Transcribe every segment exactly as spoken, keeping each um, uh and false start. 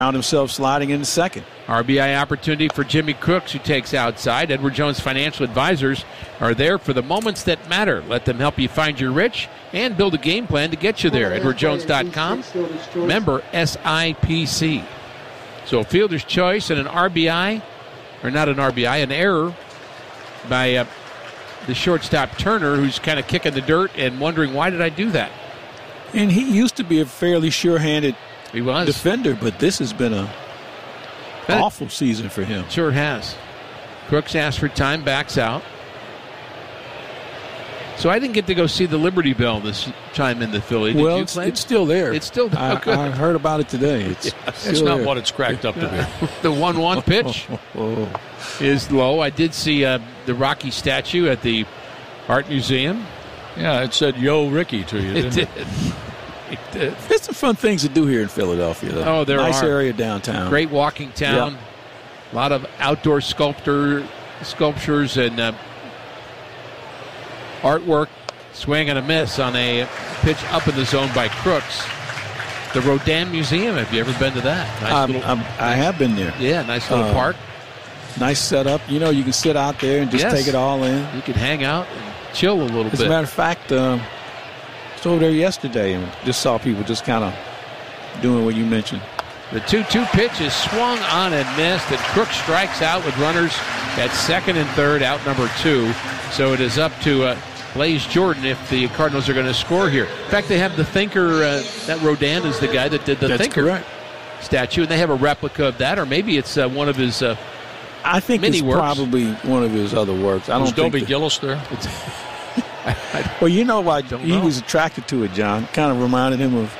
found himself sliding into second. R B I opportunity for Jimmy Crooks, who takes outside. Edward Jones Financial Advisors are there for the moments that matter. Let them help you find your rich and build a game plan to get you there. edward jones dot com. Member S I P C. So fielder's choice and an R B I, or not an R B I, an error by uh, the shortstop Turner, who's kind of kicking the dirt and wondering, why did I do that? And he used to be a fairly sure-handed he was. defender, but this has been an awful season for him. Sure has. Crooks asks for time, backs out. So I didn't get to go see the Liberty Bell this time in the Philly. Did well, you, it's, it's still there. It's still there. I, Okay. I heard about it today. It's, Yeah. it's, It's still not there. what it's cracked up to be. The one one pitch Oh. is low. I did see uh, the Rocky statue at the Art Museum. Yeah, it said "Yo, Ricky" to you. It Didn't did. it? It did. There's some fun things to do here in Philadelphia, though. Oh, there nice are. area downtown. Great walking town. Yep. A lot of outdoor sculptor sculptures and uh, artwork. Swing and a miss on a pitch up in the zone by Crooks. The Rodin Museum. Have you ever been to that? Nice I'm, little, I'm, I have been there. yeah, nice little Uh, park. Nice setup. You know, you can sit out there and just Yes. take it all in. You can hang out and chill a little As bit. a matter of fact, um, I was over there yesterday and just saw people just kind of doing what you mentioned. The two two pitch is swung on and missed, and Crooks strikes out with runners at second and third, out number two. So it is up to uh, Blaze Jordan if the Cardinals are going to score here. In fact, they have the Thinker, uh, that Rodin is the guy that did the That's Thinker correct. statue, and they have a replica of that, or maybe it's uh, one of his uh, I think mini it's works. probably one of his other works. I don't Was think Dobie that- Gillis there? Well, you know why Don't he know. was attracted to it, John. Kind of reminded him of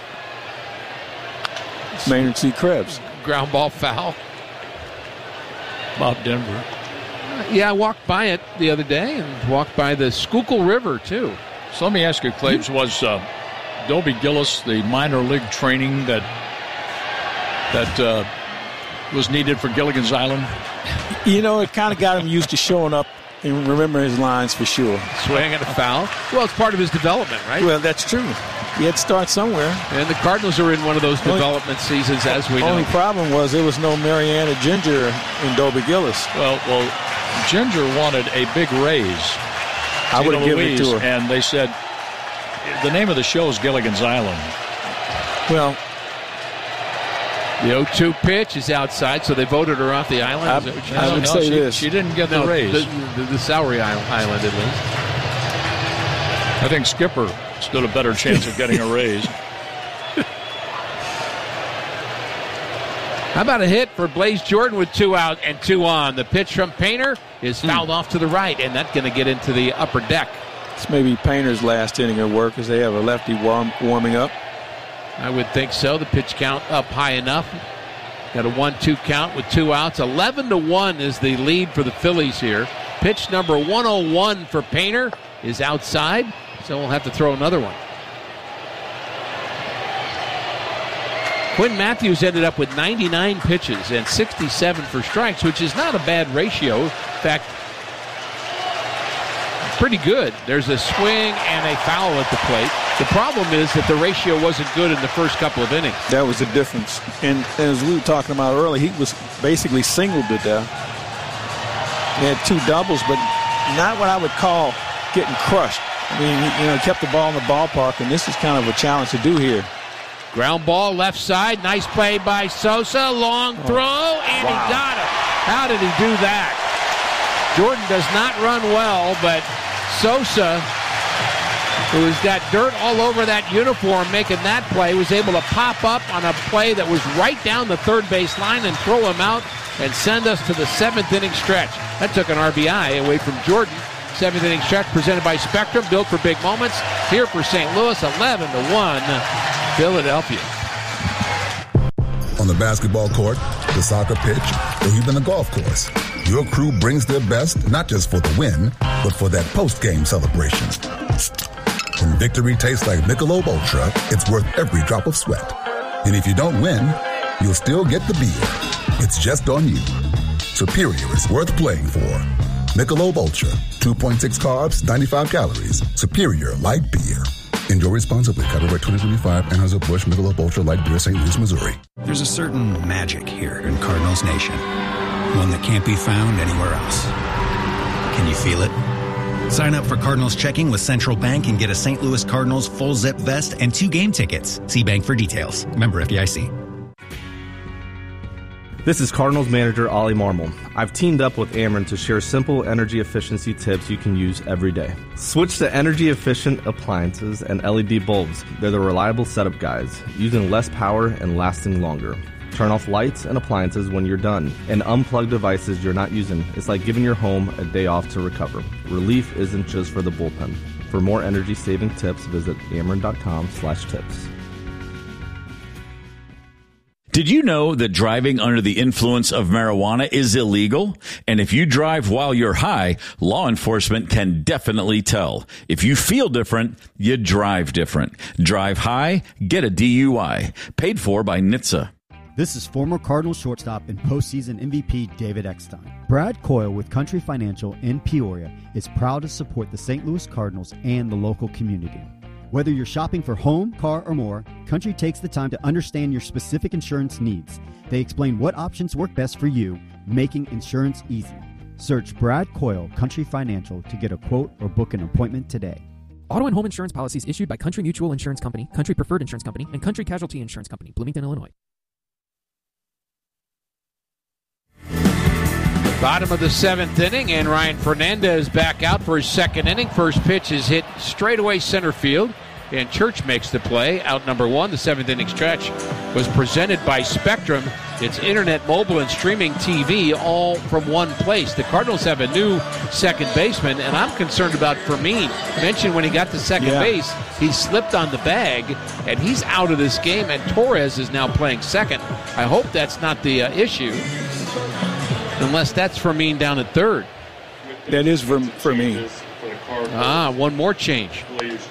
Maynard C. Krebs. ground ball foul. Bob Denver. Yeah, I walked by it the other day and walked by the Schuylkill River, too. So let me ask you, Claves, was uh, Dobie Gillis the minor league training that that uh, was needed for Gilligan's Island? You know, it kind of got him used to showing up and remembering his lines for sure. Swing and a foul. Well, it's part of his development, right? Well, that's true. He had to start somewhere. And the Cardinals are in one of those development seasons, as we Only know. problem was there was no Mariana Ginger in Dobie Gillis. Well, well, Ginger wanted a big raise. I would have Tina given it to Louise, her. And they said, the name of the show is Gilligan's Island. Well, The oh two pitch is outside, so they voted her off the island. I- Is that what you I said? would No, say she, this. she didn't get the No, raise. the, the, the salary island, island, at least. I think Skipper stood a better chance of getting a raise. How about a hit for Blaze Jordan with two out and two on? The pitch from Painter is fouled off to the right, and that's going to get into the upper deck. it's maybe Painter's last inning of work as they have a lefty warm, warming up. I would think so. The pitch count up high enough. Got a one two count with two outs. eleven to one is the lead for the Phillies here. Pitch number one oh one for Painter is outside, so we'll have to throw another one. Quinn Matthews ended up with ninety-nine pitches and sixty-seven for strikes, which is not a bad ratio. In fact, pretty good. There's a swing and a foul at the plate. The problem is that the ratio wasn't good in the first couple of innings. That was the difference. And as we were talking about earlier, he was basically singled to death. He had two doubles, but not what I would call getting crushed. I mean, he, you know, kept the ball in the ballpark, and this is kind of a challenge to do here. Ground ball left side. Nice play by Sosa. Long throw, and Wow. he got it. How did he do that? Jordan does not run well, but Sosa, who's got dirt all over that uniform making that play, was able to pop up on a play that was right down the third base line and throw him out and send us to the seventh inning stretch. That took an R B I away from Jordan. Seventh inning stretch presented by Spectrum, built for big moments. Here for Saint Louis, eleven to one, Philadelphia. On the basketball court, the soccer pitch, or even the golf course, your crew brings their best not just for the win, but for that post-game celebration. When victory tastes like Michelob Ultra, it's worth every drop of sweat. And if you don't win, you'll still get the beer. It's just on you. Superior is worth playing for. Michelob Ultra, two point six carbs, ninety-five calories. Superior light beer. Enjoy responsibly. Copyright twenty twenty-five, Anheuser-Busch Michelob Ultra Light Beer, Saint Louis, Missouri. There's a certain magic here in Cardinals Nation. One that can't be found anywhere else. Can you feel it? Sign up for Cardinals Checking with Central Bank and get a Saint Louis Cardinals full zip vest and two game tickets. See bank for details. Member F D I C. This is Cardinals manager Ollie Marmol. I've teamed up with Ameren to share simple energy efficiency tips you can use every day. Switch to energy-efficient appliances and L E D bulbs. They're the reliable setup guys, using less power and lasting longer. Turn off lights and appliances when you're done, and unplug devices you're not using. It's like giving your home a day off to recover. Relief isn't just for the bullpen. For more energy-saving tips, visit ameren.com slash tips. Did you know that driving under the influence of marijuana is illegal? And if you drive while you're high, law enforcement can definitely tell. If you feel different, you drive different. Drive high, get a D U I. Paid for by N H T S A. This is former Cardinals shortstop and postseason M V P David Eckstein. Brad Coyle with Country Financial in Peoria is proud to support the Saint Louis Cardinals and the local community. Whether you're shopping for home, car, or more, Country takes the time to understand your specific insurance needs. They explain what options work best for you, making insurance easy. Search Brad Coyle Country Financial to get a quote or book an appointment today. Auto and home insurance policies issued by Country Mutual Insurance Company, Country Preferred Insurance Company, and Country Casualty Insurance Company, Bloomington, Illinois. Bottom of the seventh inning, and Ryan Fernandez back out for his second inning. First pitch is hit straightaway center field, and Church makes the play. Out number one. The seventh inning stretch was presented by Spectrum. It's internet, mobile, and streaming T V all from one place. The Cardinals have a new second baseman, and I'm concerned about Fermin. Mentioned when he got to second yeah. base, he slipped on the bag, and he's out of this game, and Torres is now playing second. I hope that's not the uh, issue. Unless that's Fermin down at third. That is for, for me. Ah, one more change.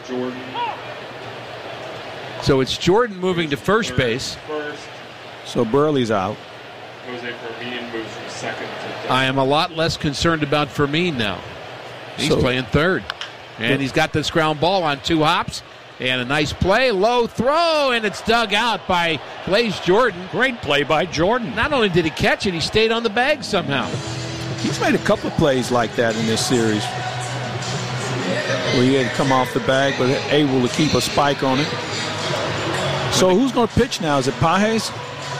So it's Jordan moving to first base. So Burley's out. Jose Fermin moves from second to third. I am a lot less concerned about Fermin now. He's so, playing third. And he's got this ground ball on two hops. And a nice play, low throw, and it's dug out by Blaze Jordan. Great play by Jordan. Not only did he catch it, he stayed on the bag somehow. He's made a couple of plays like that in this series, where he had to come off the bag, but able to keep a spike on it. So who's going to pitch now? Is it Pages?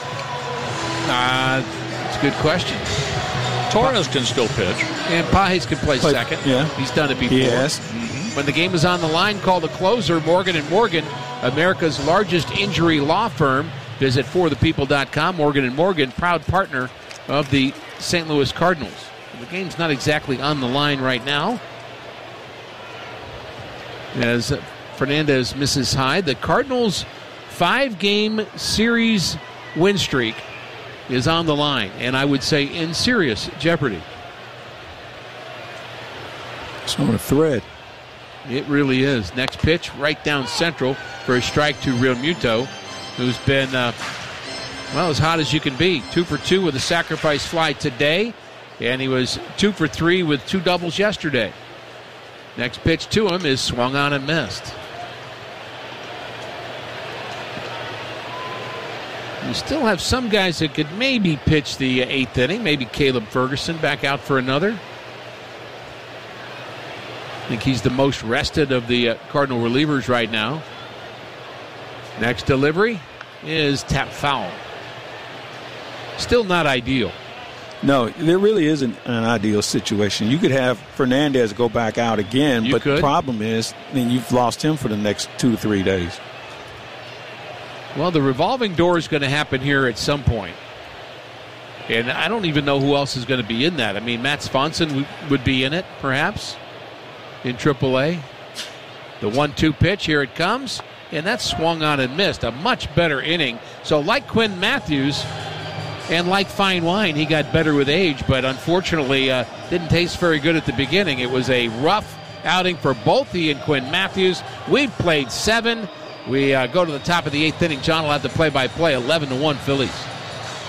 Uh, it's a good question. Torres can still pitch. And Pages can play but, second. Yeah. He's done it before. Yes. Mm-hmm. When the game is on the line, call the closer, Morgan and Morgan, America's largest injury law firm. Visit for the people dot com. Morgan and Morgan, proud partner of the Saint Louis Cardinals. The game's not exactly on the line right now, as Fernandez misses high. The Cardinals' five-game series win streak is on the line, and I would say in serious jeopardy. It's on a thread. It really is. Next pitch, right down central for a strike to Real Muto, who's been, uh, well, as hot as you can be. Two for two with a sacrifice fly today, and he was two for three with two doubles yesterday. Next pitch to him is swung on and missed. You still have some guys that could maybe pitch the eighth inning. Maybe Caleb Ferguson back out for another. I think he's the most rested of the uh, Cardinal relievers right now. Next delivery is tap foul. Still not ideal. No, there really isn't an ideal situation. You could have Fernandez go back out again, you but could. The problem is then you've lost him for the next two or three days. Well, the revolving door is going to happen here at some point. And I don't even know who else is going to be in that. I mean, Matt Swanson would be in it, perhaps, in triple A. The one two pitch, here it comes, and that's swung on and missed. A much better inning. So like Quinn Matthews and like fine wine, he got better with age, but unfortunately uh, didn't taste very good at the beginning. It was a rough outing for both he and Quinn Matthews. We've played seven. We uh, go to the top of the eighth inning. John will have the play-by-play, eleven to one Phillies.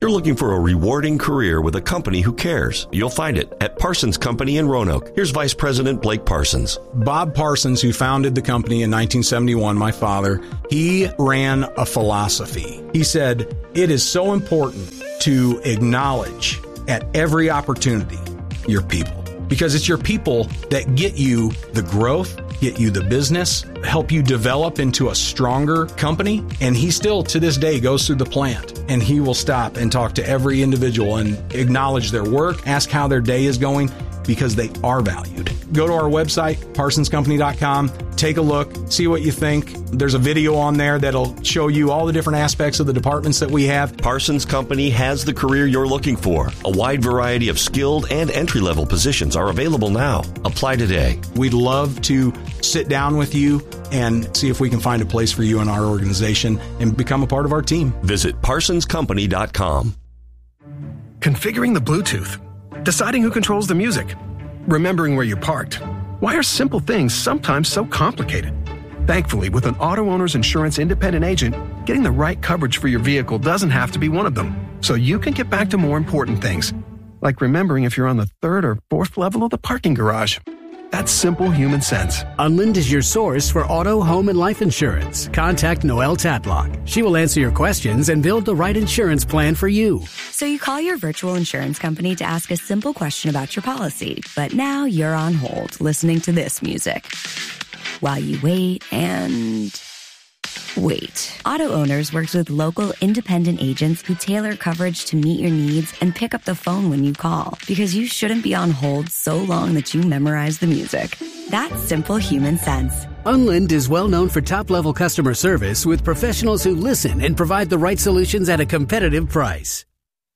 You're looking for a rewarding career with a company who cares. You'll find it at Parsons Company in Roanoke. Here's Vice President Blake Parsons. Bob Parsons, who founded the company in nineteen seventy-one, my father, he ran a philosophy. He said, it is so important to acknowledge at every opportunity your people, because it's your people that get you the growth, get you the business, help you develop into a stronger company. And he still, to this day, goes through the plant and he will stop and talk to every individual and acknowledge their work, ask how their day is going, because they are valued. Go to our website, parsons company dot com, take a look, see what you think. There's a video on there that'll show you all the different aspects of the departments that we have. Parsons Company has the career you're looking for. A wide variety of skilled and entry-level positions are available now. Apply today. We'd love to sit down with you and see if we can find a place for you in our organization and become a part of our team. Visit parsons company dot com. Configuring the Bluetooth, deciding who controls the music, remembering where you parked. Why are simple things sometimes so complicated? Thankfully, with an Auto Owners Insurance independent agent, getting the right coverage for your vehicle doesn't have to be one of them. So you can get back to more important things, like remembering if you're on the third or fourth level of the parking garage. That's simple human sense. Unlind is your source for auto, home, and life insurance. Contact Noelle Tatlock. She will answer your questions and build the right insurance plan for you. So you call your virtual insurance company to ask a simple question about your policy, but now you're on hold listening to this music while you wait and wait. Auto Owners works with local independent agents who tailor coverage to meet your needs and pick up the phone when you call, because you shouldn't be on hold so long that you memorize the music. That's simple human sense. Unlind is well known for top-level customer service with professionals who listen and provide the right solutions at a competitive price.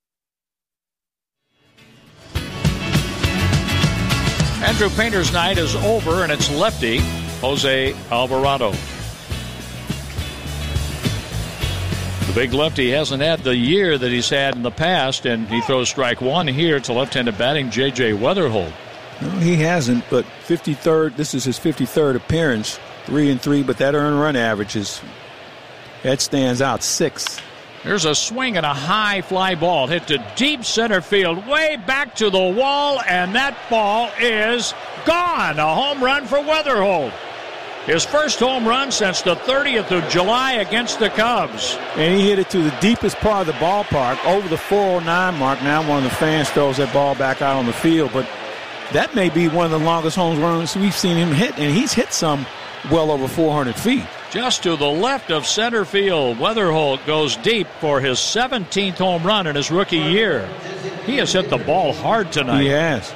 Andrew Painter's night is over, and it's lefty Jose Alvarado. The big lefty hasn't had the year that he's had in the past, and he throws strike one here to left-handed batting J J Weatherholt. No, he hasn't, but fifty-third, this is his fifty-third appearance, three and three, but that earned run average is, that stands out, six. Here's a swing and a high fly ball hit to deep center field, way back to the wall, and that ball is gone. A home run for Weatherholt. His first home run since the thirtieth of July against the Cubs. And he hit it to the deepest part of the ballpark, over the four oh nine mark. Now one of the fans throws that ball back out on the field. But that may be one of the longest home runs we've seen him hit. And he's hit some well over four hundred feet. Just to the left of center field, Weatherholt goes deep for his seventeenth home run in his rookie year. He has hit the ball hard tonight. He has.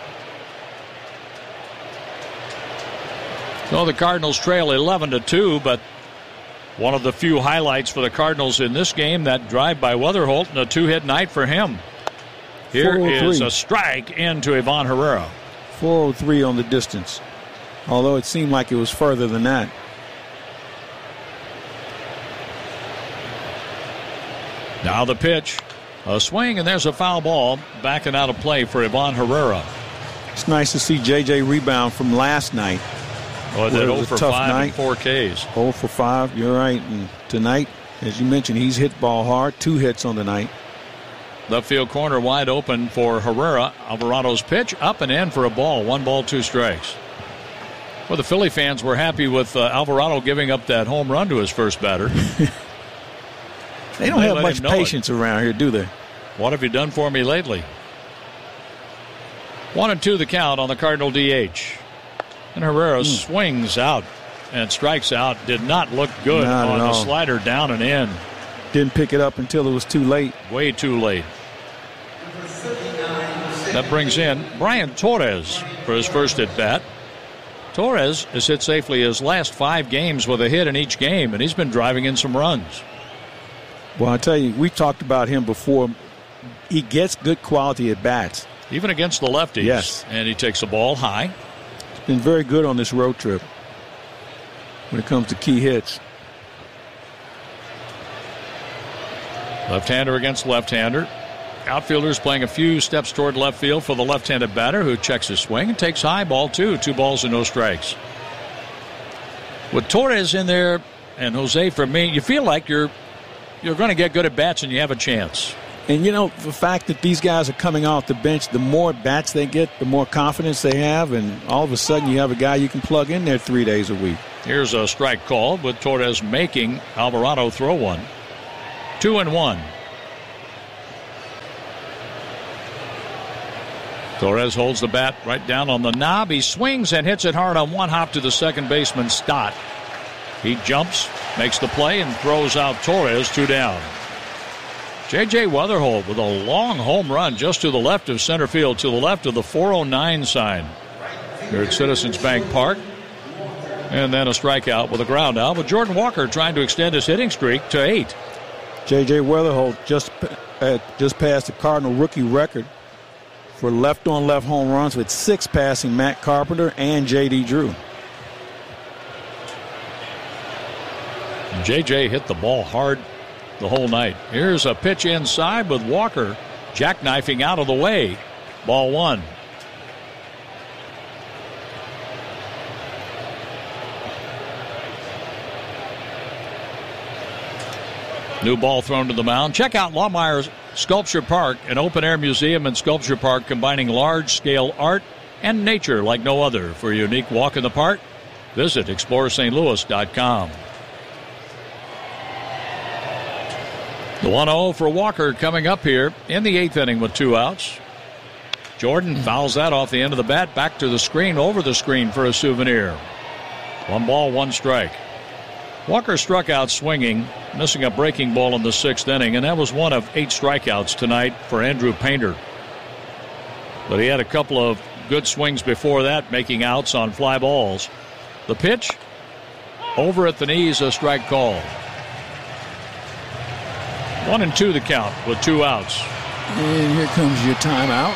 So the Cardinals trail eleven to two, but one of the few highlights for the Cardinals in this game, that drive by Weatherholt, and a two-hit night for him. Here is a strike into Ivan Herrera. four oh three on the distance, although it seemed like it was further than that. Now the pitch, a swing, and there's a foul ball backing out of play for Ivan Herrera. It's nice to see J J rebound from last night. Oh, that oh for five night. And four Ks. oh for five, you're right. And tonight, as you mentioned, he's hit ball hard. Two hits on the night. Left field corner wide open for Herrera. Alvarado's pitch up and in for a ball. One ball, two strikes. Well, the Philly fans were happy with uh, Alvarado giving up that home run to his first batter. They don't they have much patience it. around here, do they? What have you done for me lately? One and two the count on the Cardinal D H. And Herrera mm. swings out and strikes out. Did not look good not on the slider down and in. Didn't pick it up until it was too late. Way too late. That brings in Brian Torres for his first at bat. Torres has hit safely his last five games with a hit in each game, and he's been driving in some runs. Well, I tell you, we talked about him before. He gets good quality at bats. Even against the lefties. Yes. And he takes the ball high. He's been very good on this road trip when it comes to key hits. Left-hander against left-hander. Outfielders playing a few steps toward left field for the left-handed batter, who checks his swing and takes high ball two. Two balls and no strikes. With Torres in there and Jose for me, you feel like you're you're going to get good at bats and you have a chance. And, you know, the fact that these guys are coming off the bench, the more bats they get, the more confidence they have, and all of a sudden you have a guy you can plug in there three days a week. Here's a strike called with Torres making Alvarado throw one. Two and one. Torres holds the bat right down on the knob. He swings and hits it hard on one hop to the second baseman, Stott. He jumps, makes the play, and throws out Torres, two down. J J. Weatherholt with a long home run just to the left of center field, to the left of the four oh nine sign here at Citizens Bank Park. And then a strikeout with a ground out, with Jordan Walker trying to extend his hitting streak to eight. J J. Weatherholt just, uh, just passed the Cardinal rookie record for left-on-left home runs, with six passing Matt Carpenter and J D. Drew. J J hit the ball hard the whole night. Here's a pitch inside with Walker jackknifing out of the way. Ball one. New ball thrown to the mound. Check out Lawmeyer's Sculpture Park, an open-air museum and sculpture park combining large-scale art and nature like no other. For a unique walk in the park, visit explore st louis dot com. The one oh for Walker coming up here in the eighth inning with two outs. Jordan fouls that off the end of the bat, back to the screen, over the screen for a souvenir. One ball, one strike. Walker struck out swinging, missing a breaking ball in the sixth inning, and that was one of eight strikeouts tonight for Andrew Painter. But he had a couple of good swings before that, making outs on fly balls. The pitch, over at the knees, a strike call. One and two the count with two outs. And here comes your timeout.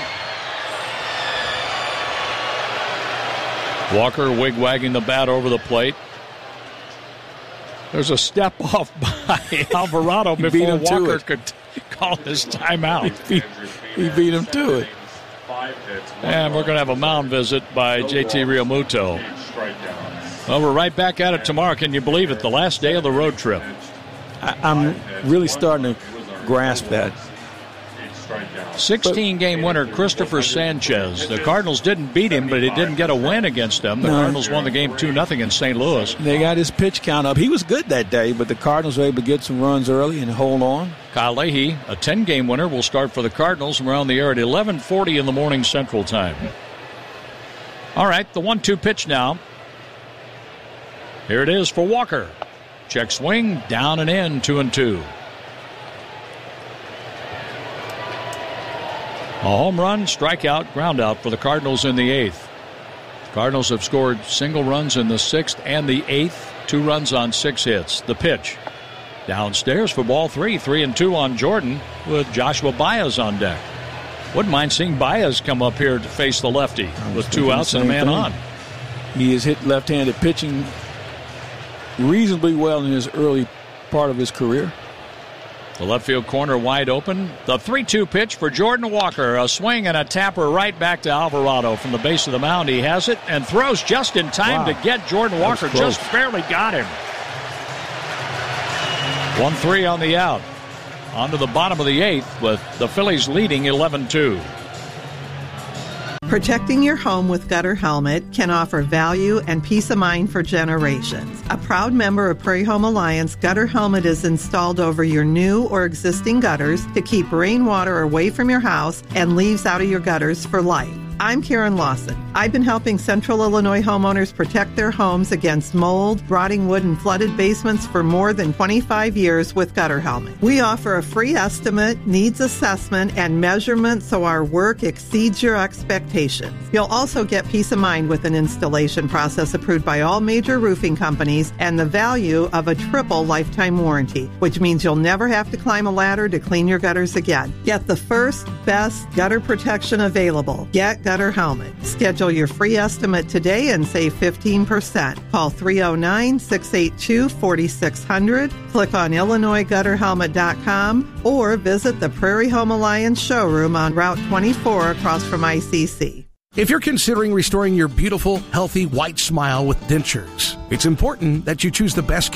Walker wig-wagging the bat over the plate. There's a step off by Alvarado before Walker could call his timeout. He beat, he beat him to it. And we're going to have a mound visit by J T Realmuto. Well, we're right back at it tomorrow. Can you believe it? The last day of the road trip. I, I'm really starting to grasp that. sixteen-game winner Christopher Sanchez. The Cardinals didn't beat him, but he didn't get a win against them. The no. Cardinals won the game two nothing in Saint Louis. They got his pitch count up. He was good that day, but the Cardinals were able to get some runs early and hold on. Kyle Leahy, a ten-game winner, will start for the Cardinals. We're on the air at eleven forty in the morning Central Time. All right, the one two pitch now. Here it is for Walker. Check swing, down and in, two and two. A home run, strikeout, ground out for the Cardinals in the eighth. Cardinals have scored single runs in the sixth and the eighth. Two runs on six hits. The pitch. Downstairs for ball three. Three and two on Jordan with Joshua Baez on deck. Wouldn't mind seeing Baez come up here to face the lefty with two outs and a man on. He has hit left-handed pitching reasonably well in his early part of his career. The left field corner wide open. The three two pitch for Jordan Walker. A swing and a tapper right back to Alvarado from the base of the mound. He has it and throws just in time wow. to get Jordan Walker. Just barely got him. one three on the out. On to the bottom of the eighth with the Phillies leading eleven two. Protecting your home with Gutter Helmet can offer value and peace of mind for generations. A proud member of Prairie Home Alliance, Gutter Helmet is installed over your new or existing gutters to keep rainwater away from your house and leaves out of your gutters for life. I'm Karen Lawson. I've been helping Central Illinois homeowners protect their homes against mold, rotting wood, and flooded basements for more than twenty-five years with Gutter Helmet. We offer a free estimate, needs assessment, and measurement so our work exceeds your expectations. You'll also get peace of mind with an installation process approved by all major roofing companies and the value of a triple lifetime warranty, which means you'll never have to climb a ladder to clean your gutters again. Get the first, best gutter protection available. Get Gutter Helmet. Schedule your free estimate today and save fifteen percent. Call three oh nine, six eight two, four six zero zero, click on Illinois Gutter Helmet dot com, or visit the Prairie Home Alliance showroom on Route twenty-four across from I C C. If you're considering restoring your beautiful, healthy, white smile with dentures, it's important that you choose the best care.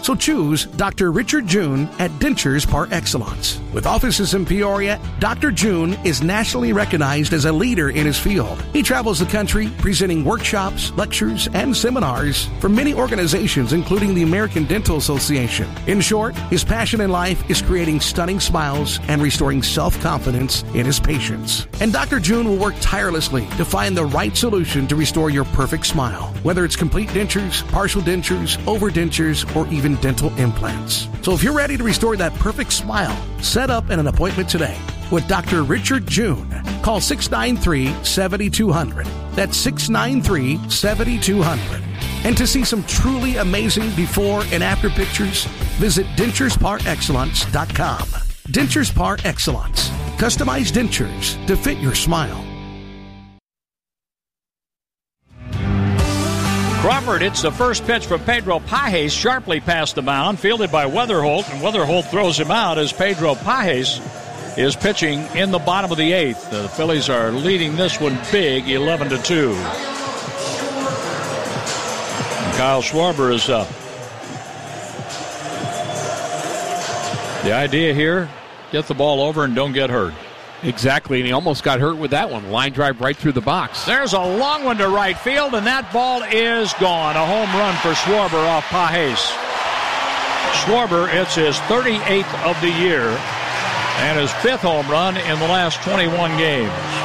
So choose Doctor Richard June at Dentures Par Excellence. With offices in Peoria, Doctor June is nationally recognized as a leader in his field. He travels the country presenting workshops, lectures, and seminars for many organizations, including the American Dental Association. In short, his passion in life is creating stunning smiles and restoring self-confidence in his patients. And Doctor June will work tirelessly to find the right solution to restore your perfect smile, whether it's complete dentures, partial dentures, overdentures, or even dental implants. So if you're ready to restore that perfect smile, set up an appointment today with Doctor Richard June. Call six nine three, seven two zero zero. That's six nine three, seven two zero zero. And to see some truly amazing before and after pictures, visit dentures par excellence dot com. Dentures Par Excellence. Customized dentures to fit your smile. Crawford hits the first pitch from Pedro Pages sharply past the mound, fielded by Weatherholt, and Weatherholt throws him out as Pedro Pages is pitching in the bottom of the eighth. The Phillies are leading this one big, eleven to two. Kyle Schwarber is up. The idea here, get the ball over and don't get hurt. Exactly, and he almost got hurt with that one. Line drive right through the box. There's a long one to right field, and that ball is gone. A home run for Schwarber off Pages. Schwarber, it's his thirty-eighth of the year and his fifth home run in the last twenty-one games.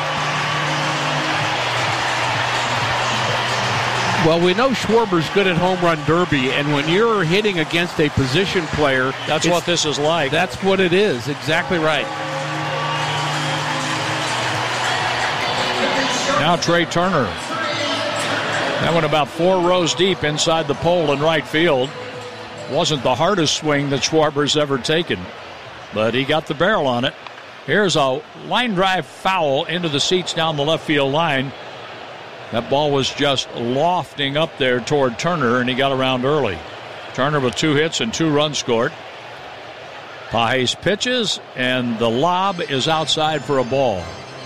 Well, we know Schwarber's good at home run derby, and when you're hitting against a position player... That's what this is like. That's what it is. Exactly right. Now Trey Turner. That went about four rows deep inside the pole in right field. Wasn't the hardest swing that Schwarber's ever taken, but he got the barrel on it. Here's a line drive foul into the seats down the left field line. That ball was just lofting up there toward Turner, and he got around early. Turner with two hits and two runs scored. Pages pitches, and the lob is outside for a ball.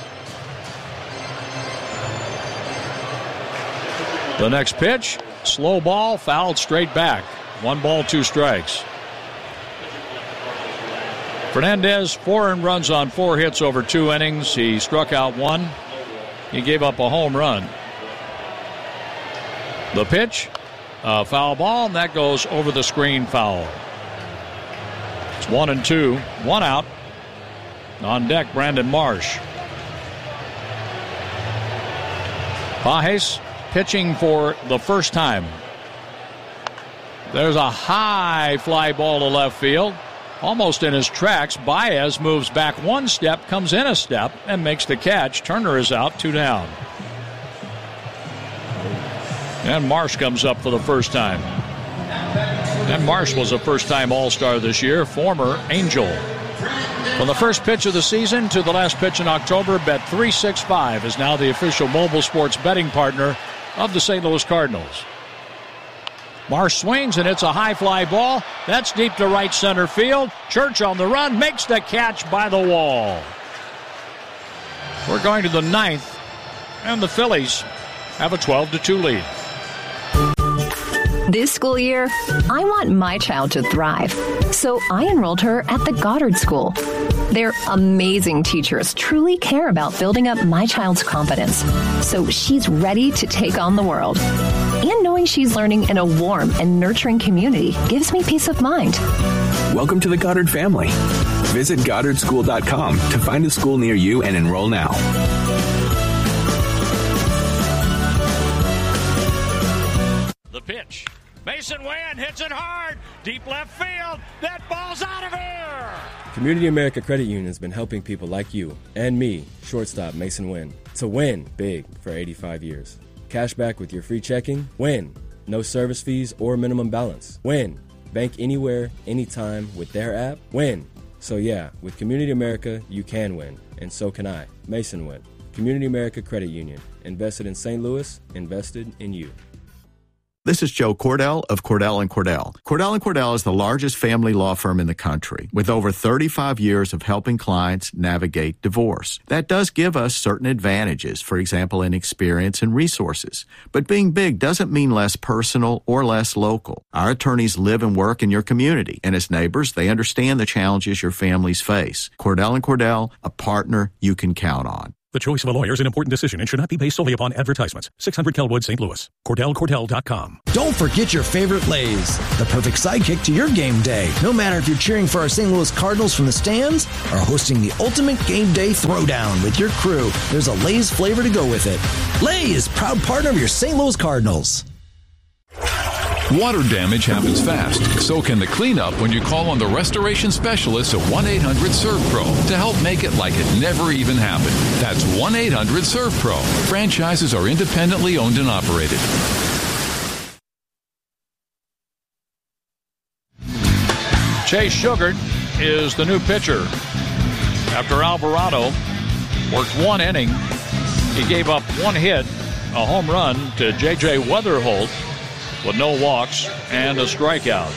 The next pitch, slow ball, fouled straight back. One ball, two strikes. Fernandez, four earned runs on four hits over two innings. He struck out one. He gave up a home run. The pitch, a foul ball, and that goes over the screen foul. It's one and two, one out. On deck, Brandon Marsh. Pages pitching for the first time. There's a high fly ball to left field. Almost in his tracks, Baez moves back one step, comes in a step, and makes the catch. Turner is out, two down. And Marsh comes up for the first time. And Marsh was a first-time All-Star this year, former Angel. From the first pitch of the season to the last pitch in October, Bet three sixty-five is now the official mobile sports betting partner of the Saint Louis Cardinals. Marsh swings, and it's a high fly ball. That's deep to right center field. Church on the run, makes the catch by the wall. We're going to the ninth, and the Phillies have a twelve to two lead. This school year, I want my child to thrive. So I enrolled her at the Goddard School. Their amazing teachers truly care about building up my child's confidence, so she's ready to take on the world. And knowing she's learning in a warm and nurturing community gives me peace of mind. Welcome to the Goddard family. Visit goddard school dot com to find a school near you and enroll now. The pitch. Mason Wynn hits it hard. Deep left field. That ball's out of here. Community America Credit Union has been helping people like you and me, shortstop Mason Wynn, to win big for eighty-five years. Cash back with your free checking? Win. No service fees or minimum balance? Win. Bank anywhere, anytime with their app? Win. So yeah, with Community America, you can win, and so can I, Mason Wynn. Community America Credit Union. Invested in Saint Louis, invested in you. This is Joe Cordell of Cordell and Cordell. Cordell and Cordell is the largest family law firm in the country with over thirty-five years of helping clients navigate divorce. That does give us certain advantages, for example, in experience and resources. But being big doesn't mean less personal or less local. Our attorneys live and work in your community, and as neighbors, they understand the challenges your families face. Cordell and Cordell, a partner you can count on. The choice of a lawyer is an important decision and should not be based solely upon advertisements. six hundred Kelwood, Saint Louis. Cordell Cordell dot com. Don't forget your favorite Lays, the perfect sidekick to your game day. No matter if you're cheering for our Saint Louis Cardinals from the stands or hosting the ultimate game day throwdown with your crew, there's a Lays flavor to go with it. Lays, proud partner of your Saint Louis Cardinals. Water damage happens fast. So can the cleanup when you call on the restoration specialists at one eight hundred serve pro to help make it like it never even happened. That's one eight hundred serve pro. Franchises are independently owned and operated. Chase Shugart is the new pitcher. After Alvarado worked one inning, he gave up one hit, a home run to J J Weatherholt, with no walks and a strikeout.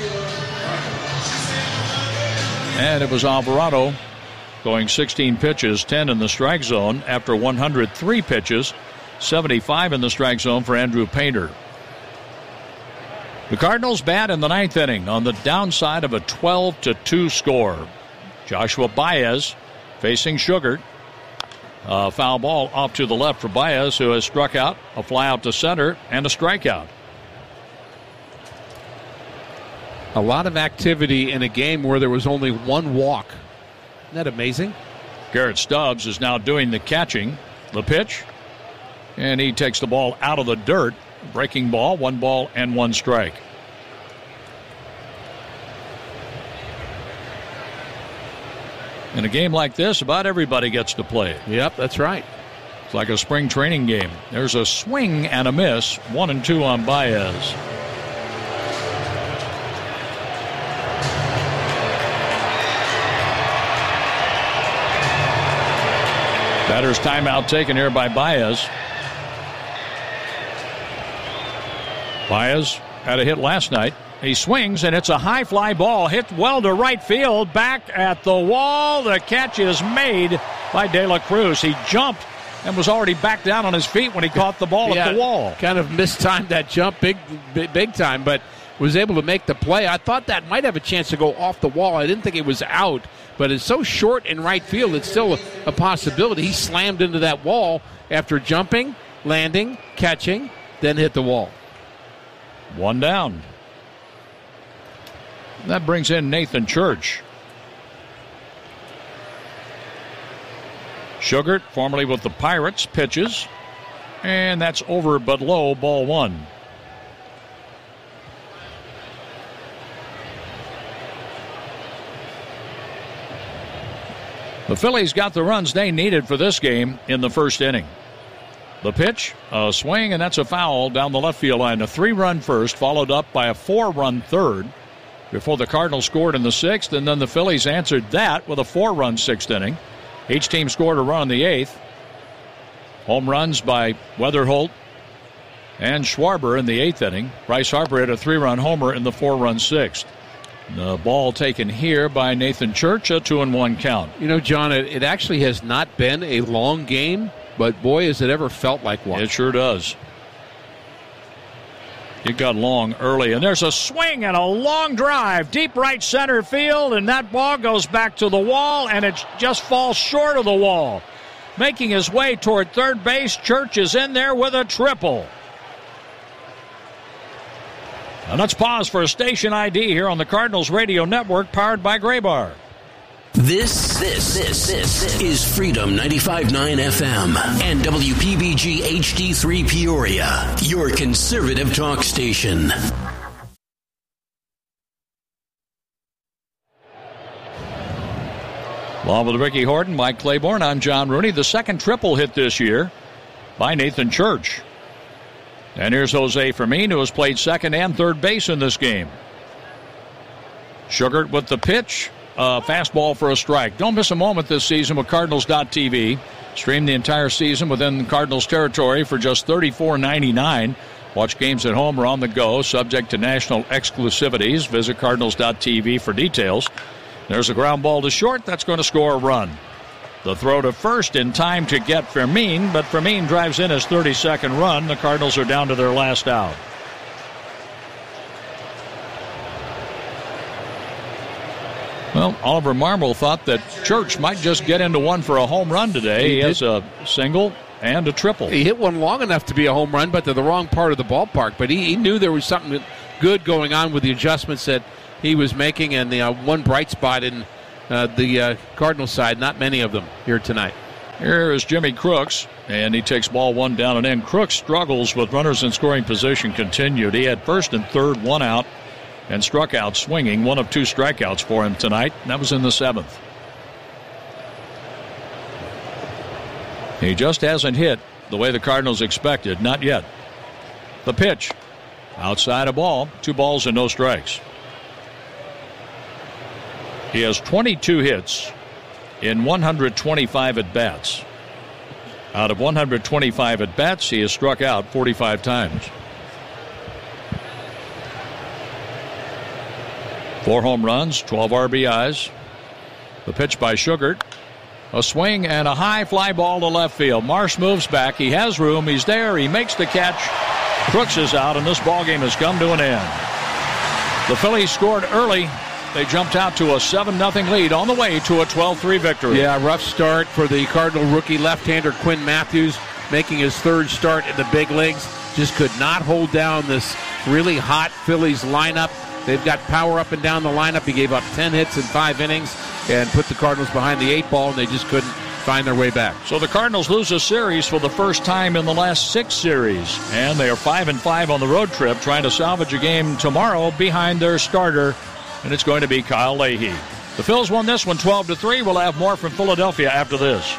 And it was Alvarado going sixteen pitches, ten in the strike zone after one hundred three pitches, seventy-five in the strike zone for Andrew Painter. The Cardinals bat in the ninth inning on the downside of a twelve to two score. Joshua Baez facing Shugart. A foul ball off to the left for Baez, who has struck out, a fly out to center, and a strikeout. A lot of activity in a game where there was only one walk. Isn't that amazing? Garrett Stubbs is now doing the catching. The pitch. And he takes the ball out of the dirt. Breaking ball, one ball and one strike. In a game like this, about everybody gets to play. Yep, that's right. It's like a spring training game. There's a swing and a miss. One and two on Baez. Batter's timeout taken here by Baez. Baez had a hit last night. He swings, and it's a high fly ball. Hit well to right field. Back at the wall. The catch is made by De La Cruz. He jumped and was already back down on his feet when he caught the ball yeah, at the wall. Kind of mistimed that jump big, big, big time, but was able to make the play. I thought that might have a chance to go off the wall. I didn't think it was out, but it's so short in right field, it's still a, a possibility. He slammed into that wall after jumping, landing, catching, then hit the wall. One down. That brings in Nathan Church. Shugart, formerly with the Pirates, pitches. And that's over but low, ball one. The Phillies got the runs they needed for this game in the first inning. The pitch, a swing, and that's a foul down the left field line. A three-run first, followed up by a four-run third before the Cardinals scored in the sixth, and then the Phillies answered that with a four-run sixth inning. Each team scored a run in the eighth. Home runs by Weatherholt and Schwarber in the eighth inning. Bryce Harper had a three-run homer in the four-run sixth. The ball taken here by Nathan Church, a two and one count. You know, John, it, it actually has not been a long game, but boy, has it ever felt like one. It sure does. It got long early, and there's a swing and a long drive, deep right center field, and that ball goes back to the wall, and it just falls short of the wall. Making his way toward third base, Church is in there with a triple. And let's pause for a station I D here on the Cardinals Radio Network, powered by Graybar. This, this, this, this is Freedom ninety-five point nine F M and W P B G H D three Peoria, your conservative talk station. Along with Ricky Horton, Mike Claiborne, I'm John Rooney. The second triple hit this year by Nathan Church. And here's Jose Fermin, who has played second and third base in this game. Shugart with the pitch. Uh, fastball for a strike. Don't miss a moment this season with Cardinals dot T V. Stream the entire season within Cardinals territory for just thirty-four ninety-nine. Watch games at home or on the go, subject to national exclusivities. Visit Cardinals dot T V for details. There's a ground ball to short. That's going to score a run. The throw to first in time to get Fermin, but Fermin drives in his thirty-second run. The Cardinals are down to their last out. Well, Oliver Marmol thought that Church might just get into one for a home run today. He, he has a single and a triple. He hit one long enough to be a home run, but to the wrong part of the ballpark. But he, he knew there was something good going on with the adjustments that he was making, and the uh, one bright spot in uh, the uh, Cardinals side, not many of them here tonight. Here is Jimmy Crooks, and he takes ball one down and in. Crooks struggles with runners in scoring position continued. He had first and third, one out, and struck out swinging. One of two strikeouts for him tonight. That was in the seventh. He just hasn't hit the way the Cardinals expected. Not yet. The pitch. Outside a ball. Two balls and no strikes. He has twenty-two hits in one hundred twenty-five at-bats. Out of one hundred twenty-five at-bats, he has struck out forty-five times. Four home runs, twelve R B Is. The pitch by Sugart. A swing and a high fly ball to left field. Marsh moves back. He has room. He's there. He makes the catch. Crooks is out, and this ballgame has come to an end. The Phillies scored early. They jumped out to a seven nothing lead on the way to a twelve three victory. Yeah, rough start for the Cardinal rookie left-hander Quinn Matthews, making his third start in the big leagues. Just could not hold down this really hot Phillies lineup. They've got power up and down the lineup. He gave up ten hits in five innings and put the Cardinals behind the eight ball, and they just couldn't find their way back. So the Cardinals lose a series for the first time in the last six series, and they are five and five on the road trip, trying to salvage a game tomorrow behind their starter, and it's going to be Kyle Leahy. The Phils won this one twelve to three. We'll have more from Philadelphia after this.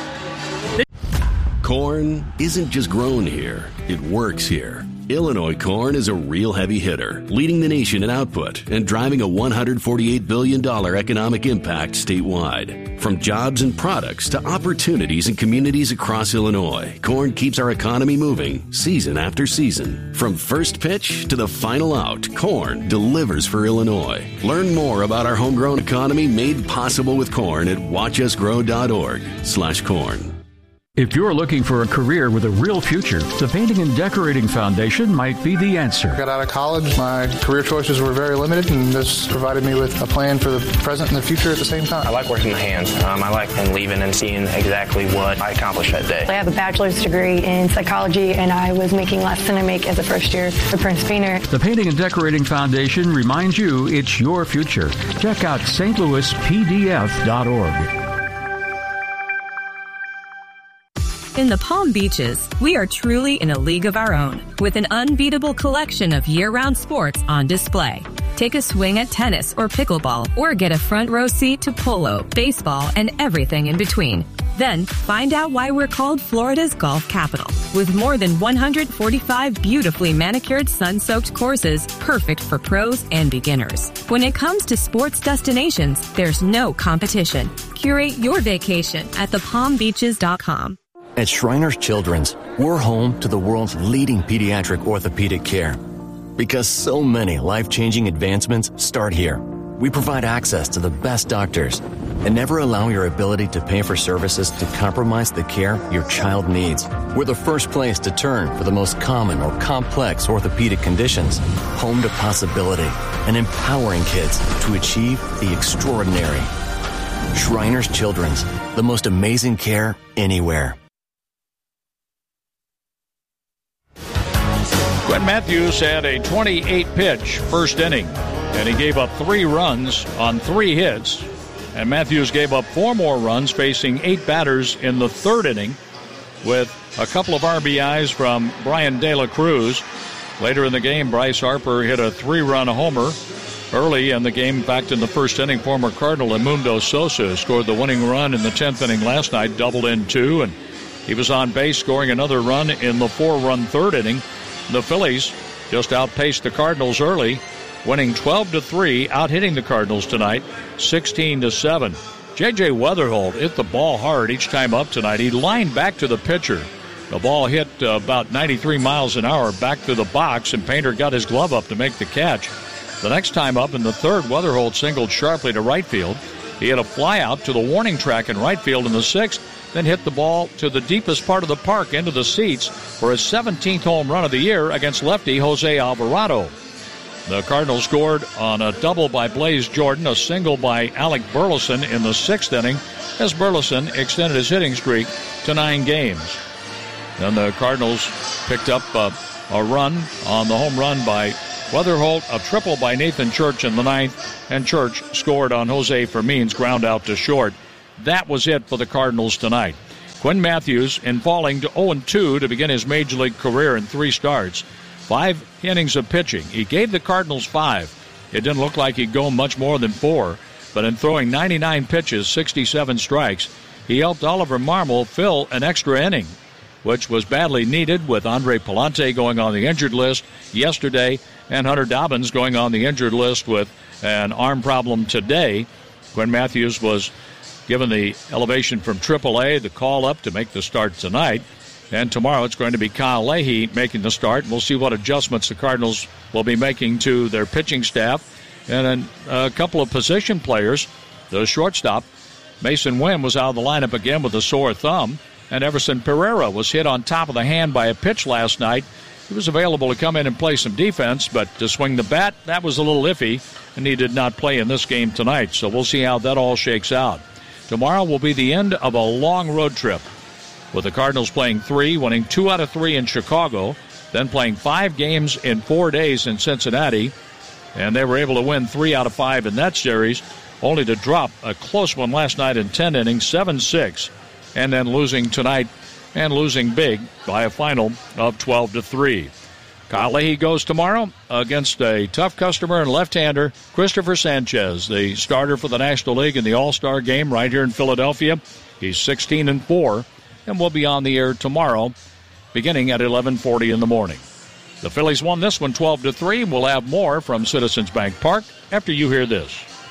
Corn isn't just grown here, it works here. Illinois corn is a real heavy hitter, leading the nation in output and driving a one hundred forty-eight billion dollars economic impact statewide. From jobs and products to opportunities in communities across Illinois, corn keeps our economy moving season after season. From first pitch to the final out, corn delivers for Illinois. Learn more about our homegrown economy made possible with corn at watchusgrow.org slash corn. If you're looking for a career with a real future, the Painting and Decorating Foundation might be the answer. I got out of college, my career choices were very limited, and this provided me with a plan for the present and the future at the same time. I like working with hands. Um, I like and leaving and seeing exactly what I accomplished that day. I have a bachelor's degree in psychology, and I was making less than I make as a first year at Prince Painter. The Painting and Decorating Foundation reminds you it's your future. Check out S T Louis P D F dot org. In the Palm Beaches, we are truly in a league of our own, with an unbeatable collection of year-round sports on display. Take a swing at tennis or pickleball, or get a front row seat to polo, baseball, and everything in between. Then, find out why we're called Florida's golf capital, with more than one hundred forty-five beautifully manicured sun-soaked courses perfect for pros and beginners. When it comes to sports destinations, there's no competition. Curate your vacation at the palm beaches dot com. At Shriners Children's, we're home to the world's leading pediatric orthopedic care. Because so many life-changing advancements start here. We provide access to the best doctors and never allow your ability to pay for services to compromise the care your child needs. We're the first place to turn for the most common or complex orthopedic conditions. Home to possibility and empowering kids to achieve the extraordinary. Shriners Children's, the most amazing care anywhere. Quinn Matthews had a twenty-eight pitch first inning, and he gave up three runs on three hits. And Matthews gave up four more runs, facing eight batters in the third inning, with a couple of R B Is from Brian De La Cruz. Later in the game, Bryce Harper hit a three-run homer. Early in the game, in fact, in the first inning, former Cardinal Edmundo Sosa scored the winning run in the tenth inning last night, doubled in two, and he was on base scoring another run in the four-run third inning. The Phillies just outpaced the Cardinals early, winning twelve to three, out-hitting the Cardinals tonight, sixteen to seven. J J. Weatherholt hit the ball hard each time up tonight. He lined back to the pitcher The ball hit uh, about ninety-three miles an hour back to the box, and Painter got his glove up to make the catch. The next time up in the third, Weatherholt singled sharply to right field. He had a fly out to the warning track in right field in the sixth, then hit the ball to the deepest part of the park into the seats for his seventeenth home run of the year against lefty Jose Alvarado. The Cardinals scored on a double by Blaze Jordan, a single by Alec Burleson in the sixth inning, as Burleson extended his hitting streak to nine games. Then the Cardinals picked up a, a run on the home run by Weatherholt, a triple by Nathan Church in the ninth, and Church scored on Jose Fermin's ground out to short. That was it for the Cardinals tonight. Quinn Matthews in falling to oh and two to begin his major league career in three starts. Five innings of pitching. He gave the Cardinals five. It didn't look like he'd go much more than four, but in throwing ninety-nine pitches, sixty-seven strikes, he helped Oliver Marmol fill an extra inning, which was badly needed with Andre Palante going on the injured list yesterday and Hunter Dobbins going on the injured list with an arm problem today. Quinn Matthews was given the elevation from triple A, the call up to make the start tonight. And tomorrow it's going to be Kyle Leahy making the start. We'll see what adjustments the Cardinals will be making to their pitching staff. And then a couple of position players. The shortstop, Mason Wynn, was out of the lineup again with a sore thumb. And Everson Pereira was hit on top of the hand by a pitch last night. He was available to come in and play some defense, but to swing the bat, that was a little iffy, and he did not play in this game tonight. So we'll see how that all shakes out. Tomorrow will be the end of a long road trip, with the Cardinals playing three, winning two out of three in Chicago, then playing five games in four days in Cincinnati, and they were able to win three out of five in that series, only to drop a close one last night in ten innings, seven six, and then losing tonight and losing big by a final of twelve to three. Kyle Leahy goes tomorrow against a tough customer and left-hander, Christopher Sanchez, the starter for the National League in the All-Star game right here in Philadelphia. He's sixteen and four. And we'll be on the air tomorrow, beginning at eleven forty in the morning. The Phillies won this one twelve to three. We'll have more from Citizens Bank Park after you hear this.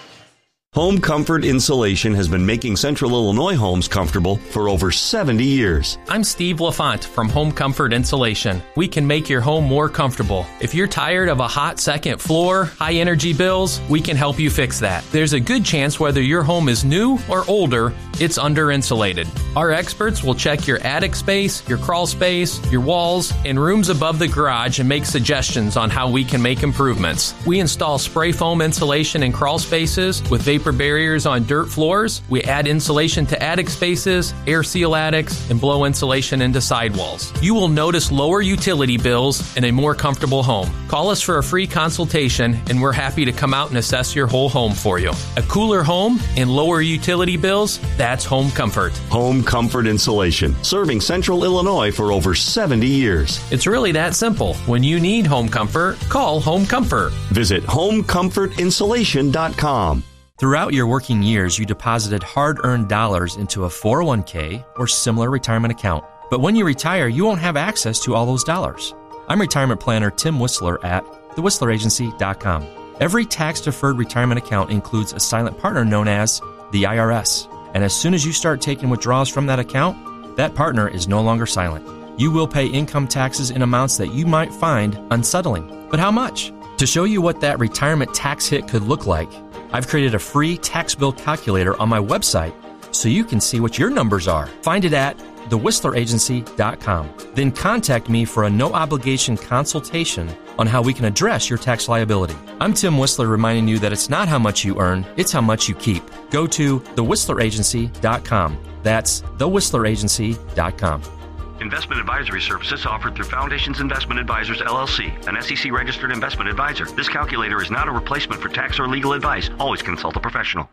Home Comfort Insulation has been making Central Illinois homes comfortable for over seventy years. I'm Steve LaFont from Home Comfort Insulation. We can make your home more comfortable. If you're tired of a hot second floor, high energy bills, we can help you fix that. There's a good chance whether your home is new or older, it's under insulated. Our experts will check your attic space, your crawl space, your walls, and rooms above the garage and make suggestions on how we can make improvements. We install spray foam insulation in crawl spaces with vapor barriers on dirt floors. We add insulation to attic spaces, air seal attics, and blow insulation into sidewalls. You will notice lower utility bills and a more comfortable home. Call us for a free consultation, and we're happy to come out and assess your whole home for you. A cooler home and lower utility bills, that's Home Comfort. Home Comfort Insulation, serving Central Illinois for over seventy years. It's really that simple. When you need home comfort, call Home Comfort. Visit home comfort insulation dot com. Throughout your working years, you deposited hard-earned dollars into a four oh one k or similar retirement account. But when you retire, you won't have access to all those dollars. I'm retirement planner Tim Whistler at the whistler agency dot com. Every tax-deferred retirement account includes a silent partner known as the I R S. And as soon as you start taking withdrawals from that account, that partner is no longer silent. You will pay income taxes in amounts that you might find unsettling. But how much? To show you what that retirement tax hit could look like, I've created a free tax bill calculator on my website so you can see what your numbers are. Find it at the whistler agency dot com. Then contact me for a no-obligation consultation on how we can address your tax liability. I'm Tim Whistler reminding you that it's not how much you earn, it's how much you keep. Go to the whistler agency dot com. That's the whistler agency dot com. Investment advisory services offered through Foundations Investment Advisors, L L C, an S E C-registered investment advisor. This calculator is not a replacement for tax or legal advice. Always consult a professional.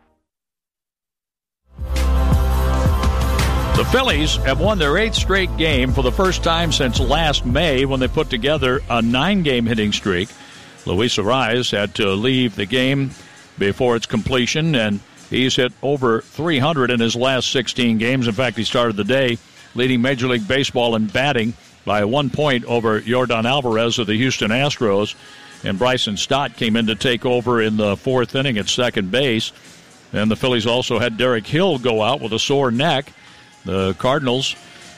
The Phillies have won their eighth straight game for the first time since last May when they put together a nine-game hitting streak. Luis Arraez had to leave the game before its completion, and he's hit over three hundred in his last sixteen games. In fact, he started the day leading Major League Baseball in batting by one point over Yordan Alvarez of the Houston Astros. And Bryson Stott came in to take over in the fourth inning at second base. And the Phillies also had Derek Hill go out with a sore neck. The Cardinals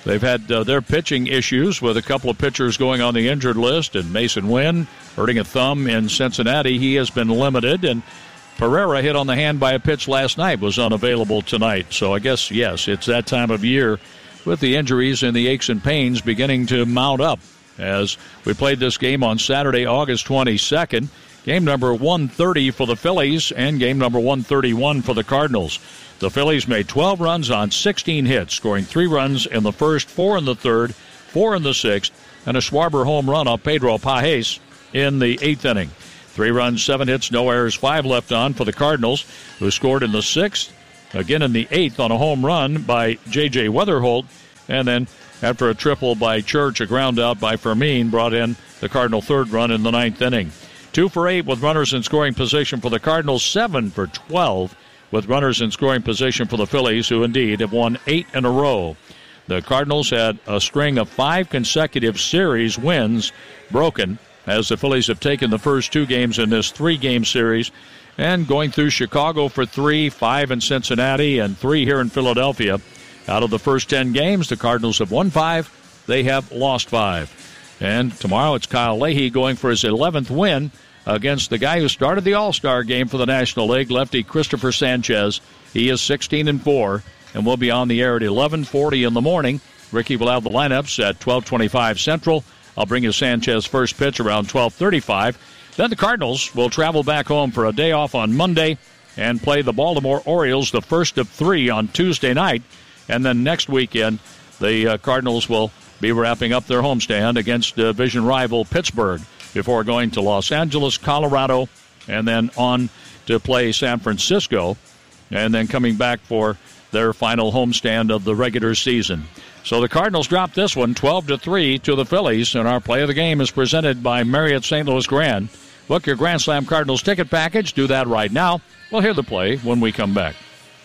They've had uh, their pitching issues with a couple of pitchers going on the injured list, and Mason Wynn hurting a thumb in Cincinnati. He has been limited, and Pereira hit on the hand by a pitch last night, was unavailable tonight. So I guess, yes, it's that time of year with the injuries and the aches and pains beginning to mount up as we played this game on Saturday, August twenty-second. Game number one thirty for the Phillies and game number one thirty-one for the Cardinals. The Phillies made twelve runs on sixteen hits, scoring three runs in the first, four in the third, four in the sixth, and a Schwarber home run off Pedro Pajes in the eighth inning. Three runs, seven hits, no errors, five left on for the Cardinals, who scored in the sixth, again in the eighth on a home run by J J. Weatherholt, and then after a triple by Church, a ground out by Fermin, brought in the Cardinal third run in the ninth inning. Two for eight with runners in scoring position for the Cardinals, seven for twelve with runners in scoring position for the Phillies, who indeed have won eight in a row. The Cardinals had a string of five consecutive series wins broken as the Phillies have taken the first two games in this three-game series and going through Chicago for three, five in Cincinnati, and three here in Philadelphia. Out of the first ten games, the Cardinals have won five. They have lost five. And tomorrow it's Kyle Leahy going for his eleventh win against the guy who started the All-Star game for the National League, lefty Christopher Sanchez. He is sixteen and four and will be on the air at eleven forty in the morning. Ricky will have the lineups at twelve twenty-five Central. I'll bring you Sanchez first pitch around twelve thirty-five. Then the Cardinals will travel back home for a day off on Monday and play the Baltimore Orioles, the first of three on Tuesday night. And then next weekend, the uh, Cardinals will be wrapping up their homestand against division rival Pittsburgh before going to Los Angeles, Colorado, and then on to play San Francisco, and then coming back for their final homestand of the regular season. So the Cardinals dropped this one twelve to three to the Phillies, and our play of the game is presented by Marriott Saint Louis Grand. Book your Grand Slam Cardinals ticket package. Do that right now. We'll hear the play when we come back.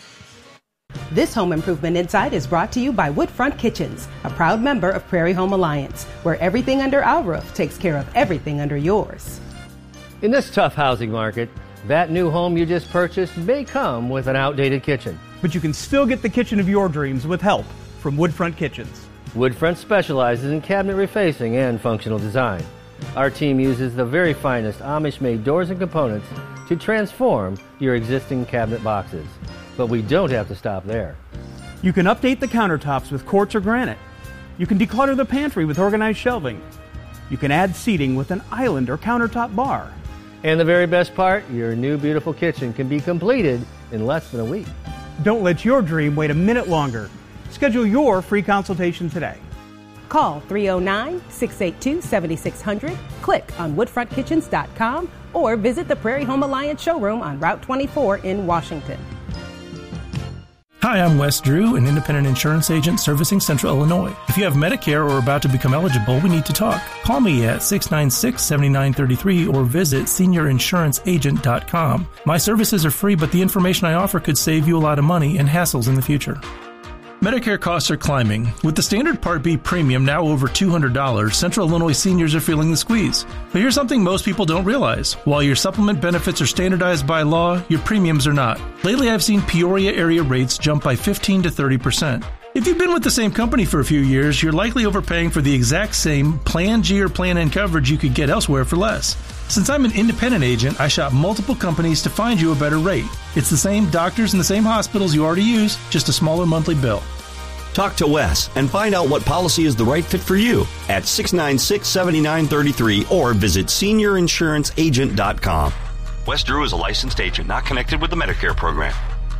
This Home Improvement Insight is brought to you by Woodfront Kitchens, a proud member of Prairie Home Alliance, where everything under our roof takes care of everything under yours. In this tough housing market, that new home you just purchased may come with an outdated kitchen. But you can still get the kitchen of your dreams with help from Woodfront Kitchens. Woodfront specializes in cabinet refacing and functional design. Our team uses the very finest Amish-made doors and components to transform your existing cabinet boxes. But we don't have to stop there. You can update the countertops with quartz or granite. You can declutter the pantry with organized shelving. You can add seating with an island or countertop bar. And the very best part, your new beautiful kitchen can be completed in less than a week. Don't let your dream wait a minute longer. Schedule your free consultation today. Call three oh nine, six eight two, seven six zero zero, click on woodfront kitchens dot com, or visit the Prairie Home Alliance showroom on Route twenty-four in Washington. Hi, I'm Wes Drew, an independent insurance agent servicing Central Illinois. If you have Medicare or are about to become eligible, we need to talk. Call me at six nine six, seven nine three three or visit senior insurance agent dot com. My services are free, but the information I offer could save you a lot of money and hassles in the future. Medicare costs are climbing. With the standard Part B premium now over two hundred dollars, Central Illinois seniors are feeling the squeeze. But here's something most people don't realize. While your supplement benefits are standardized by law, your premiums are not. Lately, I've seen Peoria area rates jump by fifteen to thirty percent. If you've been with the same company for a few years, you're likely overpaying for the exact same Plan G or Plan N coverage you could get elsewhere for less. Since I'm an independent agent, I shop multiple companies to find you a better rate. It's the same doctors and the same hospitals you already use, just a smaller monthly bill. Talk to Wes and find out what policy is the right fit for you at six nine six, seven nine three three or visit senior insurance agent dot com. Wes Drew is a licensed agent not connected with the Medicare program.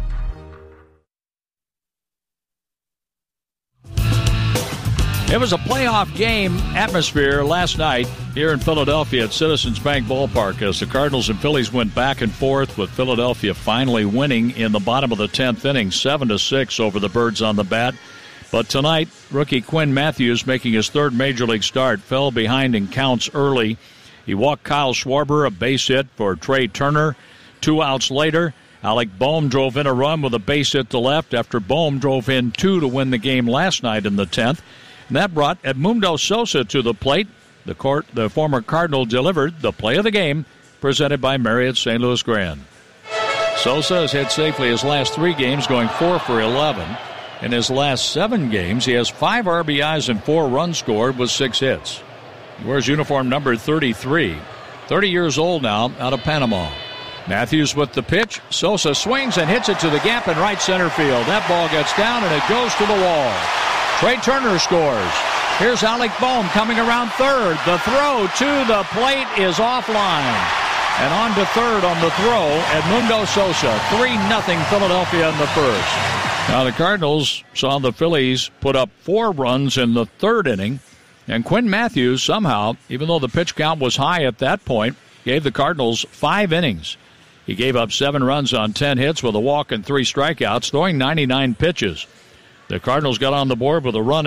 It was a playoff game atmosphere last night here in Philadelphia at Citizens Bank Ballpark as the Cardinals and Phillies went back and forth, with Philadelphia finally winning in the bottom of the tenth inning, seven to six over the Birds on the bat. But tonight, rookie Quinn Matthews, making his third Major League start, fell behind in counts early. He walked Kyle Schwarber, a base hit for Trey Turner. Two outs later, Alec Boehm drove in a run with a base hit to left after Boehm drove in two to win the game last night in the tenth. And that brought Edmundo Sosa to the plate. The, court, the former Cardinal delivered the play of the game, presented by Marriott Saint Louis Grand. Sosa has hit safely his last three games, going four for eleven. In his last seven games, he has five R B Is and four runs scored with six hits. He wears uniform number thirty-three. thirty years old now, out of Panama. Matthews with the pitch. Sosa swings and hits it to the gap in right center field. That ball gets down and it goes to the wall. Trey Turner scores. Here's Alec Bohm coming around third. The throw to the plate is offline. And on to third on the throw, Edmundo Sosa. three nothing Philadelphia in the first. Now the Cardinals saw the Phillies put up four runs in the third inning. And Quinn Matthews somehow, even though the pitch count was high at that point, gave the Cardinals five innings. He gave up seven runs on ten hits with a walk and three strikeouts, throwing ninety-nine pitches. The Cardinals got on the board with a run